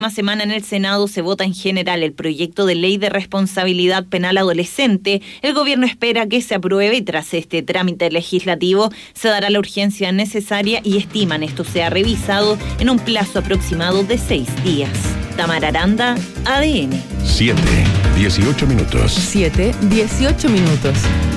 Semana en el Senado se vota en general el proyecto de ley de responsabilidad penal adolescente. El gobierno espera que se apruebe y tras este trámite legislativo se dará la urgencia necesaria y estiman esto sea revisado en un plazo aproximado de 6 días. Tamara Aranda, ADN. 7:18 minutos. 7:18 minutos.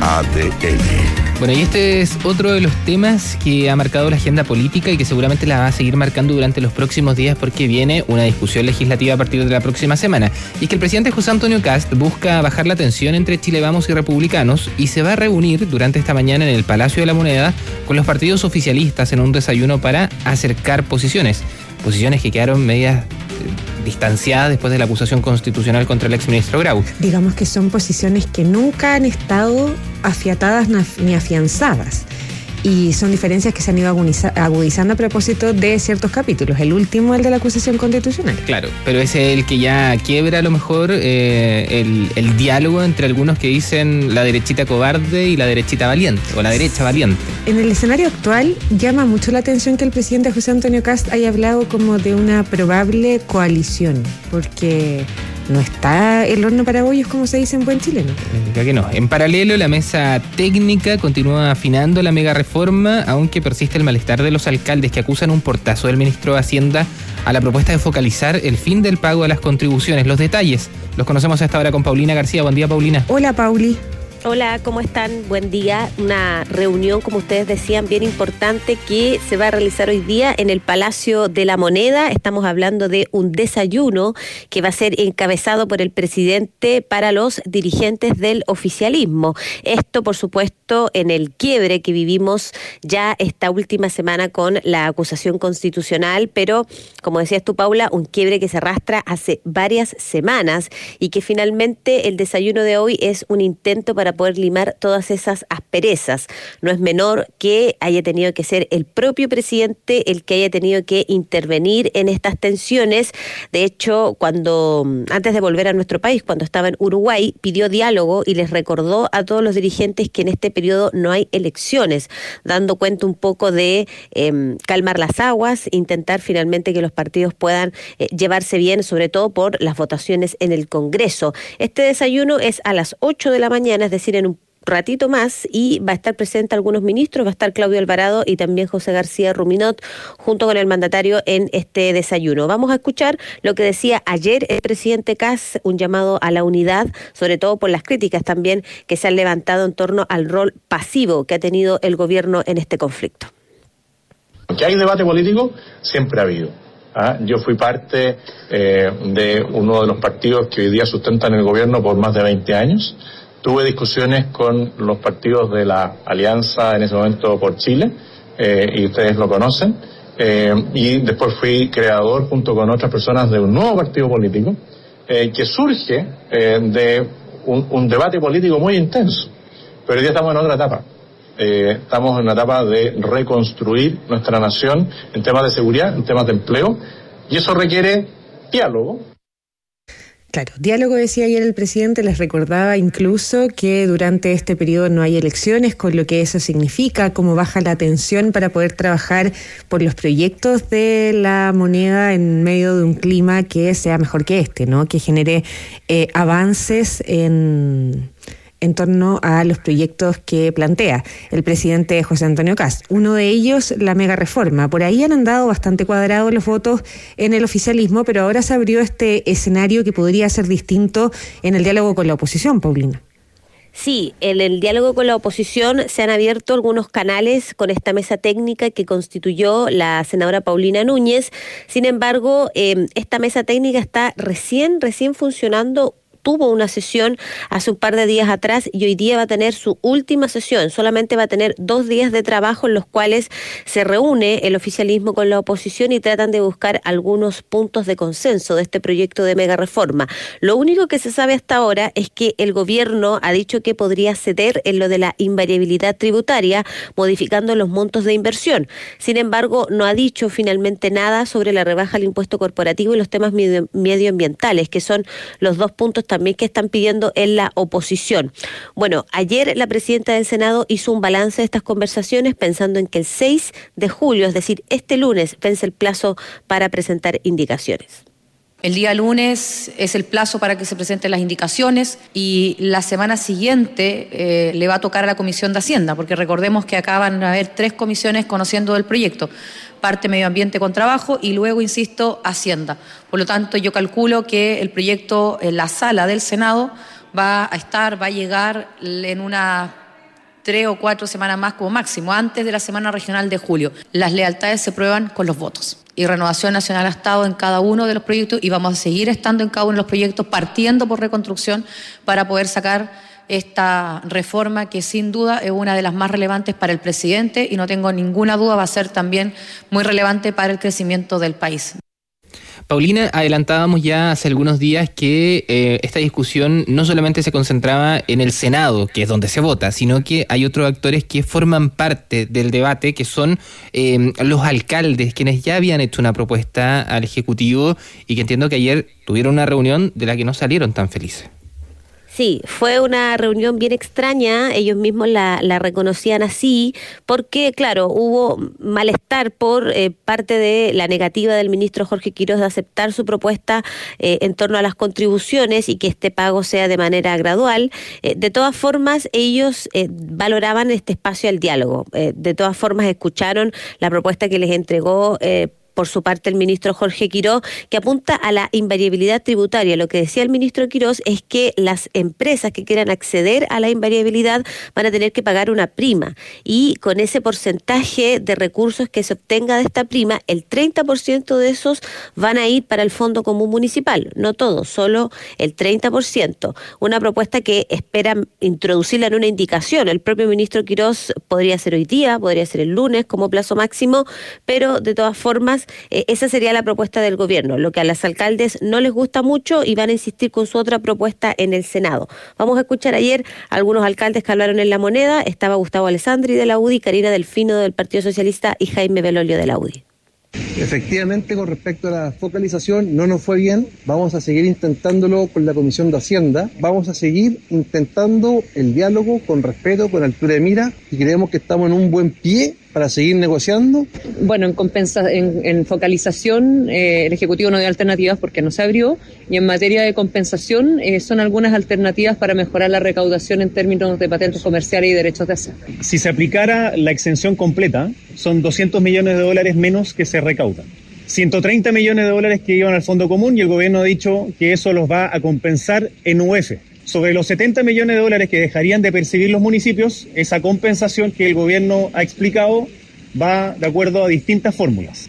ADN. Bueno, y este es otro de los temas que ha marcado la agenda política y que seguramente la va a seguir marcando durante los próximos días porque viene una discusión legislativa a partir de la próxima semana. Y es que el presidente José Antonio Kast busca bajar la tensión entre Chile Vamos y republicanos y se va a reunir durante esta mañana en el Palacio de la Moneda con los partidos oficialistas en un desayuno para acercar posiciones que quedaron medias distanciadas después de la acusación constitucional contra el exministro Grau. Digamos que son posiciones que nunca han estado afiatadas ni afianzadas. Y son diferencias que se han ido agudizando a propósito de ciertos capítulos. El último, el de la acusación constitucional. Claro, pero es el que ya quiebra a lo mejor el diálogo entre algunos que dicen la derechita cobarde y la derechita valiente, o la derecha valiente. En el escenario actual llama mucho la atención que el presidente José Antonio Kast haya hablado como de una probable coalición, porque no está el horno para bollos, como se dice en buen chileno. Ya que no. En paralelo, la mesa técnica continúa afinando la mega reforma, aunque persiste el malestar de los alcaldes que acusan un portazo del ministro de Hacienda a la propuesta de focalizar el fin del pago de las contribuciones. Los detalles los conocemos a esta hora con Paulina García. Buen día, Paulina. Hola, Pauli. Hola, ¿cómo están? Buen día. Una reunión, como ustedes decían, bien importante que se va a realizar hoy día en el Palacio de la Moneda. Estamos hablando de un desayuno que va a ser encabezado por el presidente para los dirigentes del oficialismo. Esto, por supuesto, en el quiebre que vivimos ya esta última semana con la acusación constitucional, pero, como decías tú, Paula, un quiebre que se arrastra hace varias semanas y que finalmente el desayuno de hoy es un intento para poder limar todas esas asperezas. No es menor que haya tenido que ser el propio presidente el que haya tenido que intervenir en estas tensiones. De hecho, antes de volver a nuestro país, cuando estaba en Uruguay, pidió diálogo y les recordó a todos los dirigentes que en este periodo no hay elecciones, dando cuenta un poco de calmar las aguas, intentar finalmente que los partidos puedan llevarse bien, sobre todo por las votaciones en el Congreso. Este desayuno es a las 8 de la mañana, es decir, en un ratito más, y va a estar presente algunos ministros, va a estar Claudio Alvarado y también José García Ruminot junto con el mandatario en este desayuno. Vamos a escuchar lo que decía ayer el presidente Kast, un llamado a la unidad, sobre todo por las críticas también que se han levantado en torno al rol pasivo que ha tenido el gobierno en este conflicto. Que hay debate político, siempre ha habido. Yo fui parte de uno de los partidos que hoy día sustentan el gobierno por más de 20 años. Tuve discusiones con los partidos de la Alianza, en ese momento por Chile, y ustedes lo conocen, y después fui creador junto con otras personas de un nuevo partido político que surge de un debate político muy intenso. Pero hoy día estamos en otra etapa. Estamos en una etapa de reconstruir nuestra nación en temas de seguridad, en temas de empleo, y eso requiere diálogo. Claro, diálogo, decía ayer el presidente, les recordaba incluso que durante este periodo no hay elecciones, con lo que eso significa, cómo baja la tensión para poder trabajar por los proyectos de la moneda en medio de un clima que sea mejor que este, ¿no? Que genere avances en torno a los proyectos que plantea el presidente José Antonio Kast. Uno de ellos, la mega reforma. Por ahí han andado bastante cuadrados los votos en el oficialismo, pero ahora se abrió este escenario que podría ser distinto en el diálogo con la oposición, Paulina. Sí, en el diálogo con la oposición se han abierto algunos canales con esta mesa técnica que constituyó la senadora Paulina Núñez. Sin embargo, esta mesa técnica está recién funcionando. Tuvo una sesión hace un par de días atrás y hoy día va a tener su última sesión. Solamente va a tener 2 días de trabajo en los cuales se reúne el oficialismo con la oposición y tratan de buscar algunos puntos de consenso de este proyecto de mega reforma. Lo único que se sabe hasta ahora es que el gobierno ha dicho que podría ceder en lo de la invariabilidad tributaria, modificando los montos de inversión. Sin embargo, no ha dicho finalmente nada sobre la rebaja al impuesto corporativo y los temas medioambientales, que son los 2 puntos también que están pidiendo en la oposición. Bueno, ayer la presidenta del Senado hizo un balance de estas conversaciones pensando en que el 6 de julio, es decir, este lunes, vence el plazo para presentar indicaciones. El día lunes es el plazo para que se presenten las indicaciones y la semana siguiente le va a tocar a la Comisión de Hacienda, porque recordemos que acá van a haber 3 comisiones conociendo del proyecto. Parte Medio Ambiente con Trabajo y luego, insisto, Hacienda. Por lo tanto, yo calculo que el proyecto en la sala del Senado va a llegar en unas 3 o 4 semanas más como máximo, antes de la semana regional de julio. Las lealtades se prueban con los votos. Y Renovación Nacional ha estado en cada uno de los proyectos y vamos a seguir estando en cada uno de los proyectos, partiendo por Reconstrucción, para poder sacar esta reforma que sin duda es una de las más relevantes para el presidente y no tengo ninguna duda va a ser también muy relevante para el crecimiento del país. Paulina, adelantábamos ya hace algunos días que esta discusión no solamente se concentraba en el Senado, que es donde se vota, sino que hay otros actores que forman parte del debate, que son los alcaldes, quienes ya habían hecho una propuesta al Ejecutivo y que entiendo que ayer tuvieron una reunión de la que no salieron tan felices. Sí, fue una reunión bien extraña, ellos mismos la reconocían así, porque claro, hubo malestar por parte de la negativa del ministro Jorge Quiroz de aceptar su propuesta en torno a las contribuciones y que este pago sea de manera gradual. De todas formas, ellos valoraban este espacio al diálogo, de todas formas escucharon la propuesta que les entregó por su parte el ministro Jorge Quiroz, que apunta a la invariabilidad tributaria. Lo que decía el ministro Quiroz es que las empresas que quieran acceder a la invariabilidad van a tener que pagar una prima y con ese porcentaje de recursos que se obtenga de esta prima, el 30% de esos van a ir para el Fondo Común Municipal. No todo, solo el 30%. Una propuesta que esperan introducirla en una indicación. El propio ministro Quiroz podría ser hoy día, podría ser el lunes como plazo máximo, pero de todas formas esa sería la propuesta del gobierno, lo que a los alcaldes no les gusta mucho y van a insistir con su otra propuesta en el Senado. Vamos a escuchar ayer a algunos alcaldes que hablaron en La Moneda. Estaba Gustavo Alessandri de la UDI, Karina Delfino del Partido Socialista y Jaime Belolio de la UDI. Efectivamente, con respecto a la focalización, no nos fue bien. Vamos a seguir intentándolo con la Comisión de Hacienda. Vamos a seguir intentando el diálogo con respeto, con altura de mira, y creemos que estamos en un buen pie para seguir negociando. Bueno, en focalización el Ejecutivo no dio alternativas porque no se abrió, y en materia de compensación son algunas alternativas para mejorar la recaudación en términos de patentes comerciales y derechos de hacer. Si se aplicara la exención completa, son $200 millones menos que se recaudan. 130 millones de dólares que iban al Fondo Común y el gobierno ha dicho que eso los va a compensar en UF. Sobre los 70 millones de dólares que dejarían de percibir los municipios, esa compensación que el gobierno ha explicado va de acuerdo a distintas fórmulas.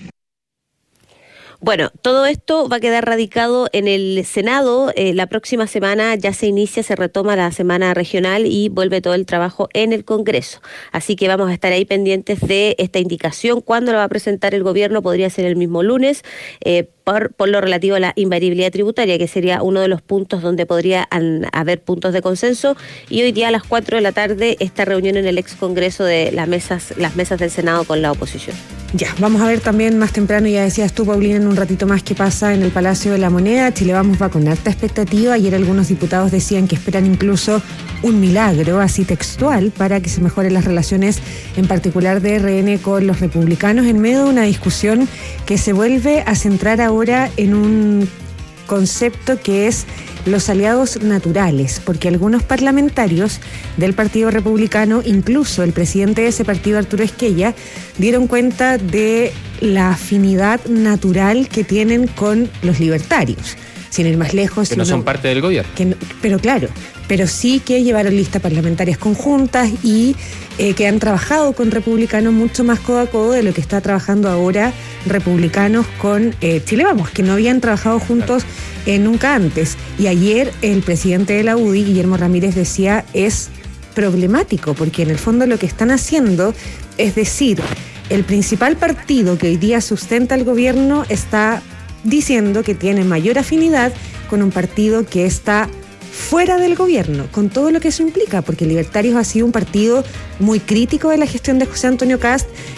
Bueno, todo esto va a quedar radicado en el Senado. La próxima semana ya se retoma la semana regional y vuelve todo el trabajo en el Congreso. Así que vamos a estar ahí pendientes de esta indicación. ¿Cuándo la va a presentar el gobierno? Podría ser el mismo lunes, por lo relativo a la invariabilidad tributaria, que sería uno de los puntos donde podría haber puntos de consenso. Y hoy día a las 4 de la tarde esta reunión en el ex Congreso de las mesas del Senado con la oposición. Ya, vamos a ver también más temprano, ya decías tú, Paulina, en un ratito más qué pasa en el Palacio de la Moneda. Chile Vamos va con harta expectativa. Ayer algunos diputados decían que esperan incluso un milagro, así textual, para que se mejoren las relaciones, en particular de RN con los republicanos, en medio de una discusión que se vuelve a centrar ahora en un concepto que es los aliados naturales, porque algunos parlamentarios del Partido Republicano, incluso el presidente de ese partido, Arturo Esquella, dieron cuenta de la afinidad natural que tienen con los libertarios. Sin ir más lejos... Que no son parte del gobierno. Pero claro, pero sí que llevaron listas parlamentarias conjuntas y que han trabajado con republicanos mucho más codo a codo de lo que está trabajando ahora republicanos con Chile Vamos, que no habían trabajado juntos nunca antes. Y ayer el presidente de la UDI, Guillermo Ramírez, decía es problemático, porque en el fondo lo que están haciendo es decir, el principal partido que hoy día sustenta el gobierno está diciendo que tiene mayor afinidad con un partido que está fuera del gobierno, con todo lo que eso implica, porque Libertarios ha sido un partido muy crítico de la gestión de José Antonio Kast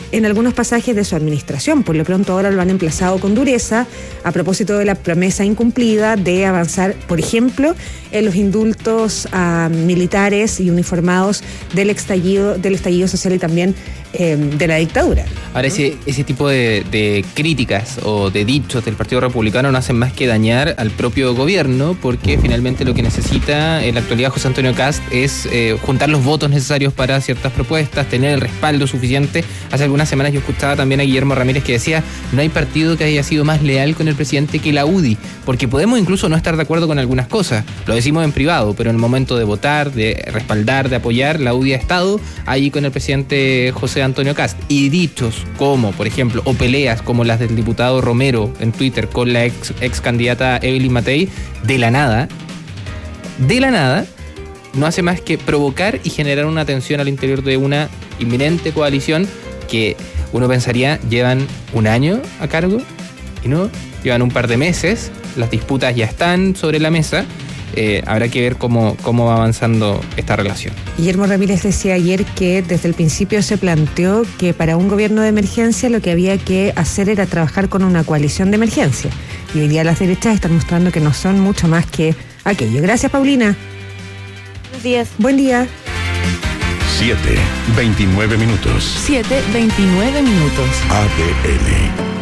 en algunos pasajes de su administración. Por lo pronto ahora lo han emplazado con dureza a propósito de la promesa incumplida de avanzar, por ejemplo, en los indultos a militares y uniformados del estallido social y también de la dictadura. Ahora, ese tipo de críticas o de dichos del Partido Republicano no hacen más que dañar al propio gobierno, porque finalmente lo que necesita en la actualidad José Antonio Kast es juntar los votos necesarios para ciertas propuestas, tener el respaldo suficiente. Hace algunas semanas yo escuchaba también a Guillermo Ramírez que decía: no hay partido que haya sido más leal con el presidente que la UDI, porque podemos incluso no estar de acuerdo con algunas cosas, lo decimos en privado, pero en el momento de votar, de respaldar, de apoyar, la UDI ha estado ahí con el presidente José Antonio Kast. Y dichos como, por ejemplo, o peleas como las del diputado Romero en Twitter con la ex candidata Evelyn Matei, de la nada, no hace más que provocar y generar una tensión al interior de una inminente coalición que uno pensaría llevan un año a cargo y no, llevan un par de meses, las disputas ya están sobre la mesa. Habrá que ver cómo va avanzando esta relación. Guillermo Ramírez decía ayer que desde el principio se planteó que para un gobierno de emergencia lo que había que hacer era trabajar con una coalición de emergencia. Y hoy día las derechas están mostrando que no son mucho más que aquello. Gracias, Paulina. Buenos días. Buen día. 7:29 minutos. 7:29 minutos. ADN.